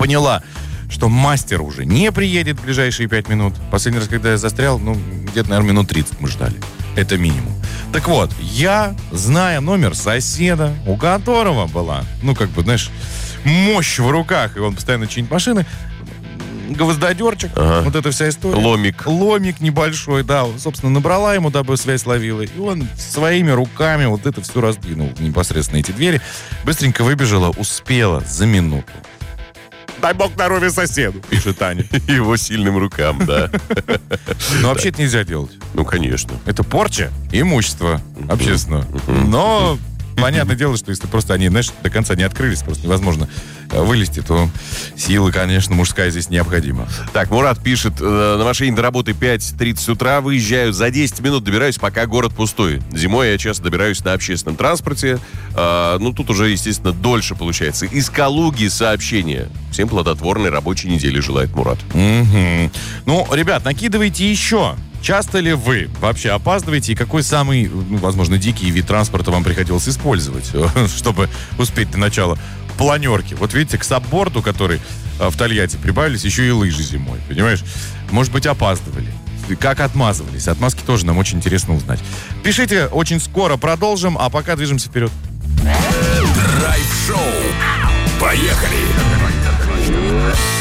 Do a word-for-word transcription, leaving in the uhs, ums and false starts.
поняла, что мастер уже не приедет в ближайшие пять минут. Последний раз, когда я застрял, ну, где-то, наверное, минут тридцать мы ждали. Это минимум. Так вот, я, зная номер соседа, у которого была, ну, как бы, знаешь, мощь в руках, и он постоянно чинит машины, гвоздодерчик, ага. вот эта вся история. Ломик. Ломик небольшой, да. Собственно, набрала ему, дабы связь ловила. И он своими руками вот это все раздвинул непосредственно эти двери. Быстренько выбежала, успела за минуту. Дай бог здоровья соседу, пишет Таня. Его сильным рукам, да. Но вообще это нельзя делать. Ну, конечно. Это порча имущества общественного. Но понятное дело, что если просто они, знаешь, до конца не открылись, просто невозможно вылезти, то сила, конечно, мужская здесь необходима. Так, Мурат пишет, э, на машине до работы пять тридцать утра, выезжаю, за десять минут добираюсь, пока город пустой. Зимой я часто добираюсь на общественном транспорте. Э, ну, тут уже, естественно, дольше получается. Из Калуги сообщение. Всем плодотворной рабочей недели желает Мурат. Угу. Ну, ребят, накидывайте еще. Часто ли вы вообще опаздываете? И какой самый, ну, возможно, дикий вид транспорта вам приходилось использовать, чтобы успеть до начала планерки? Вот видите, к сабборду, который в Тольятти прибавились, еще и лыжи зимой, понимаешь? Может быть, опаздывали. Как отмазывались? Отмазки тоже нам очень интересно узнать. Пишите, очень скоро продолжим, а пока движемся вперед. Драйв-шоу. Поехали!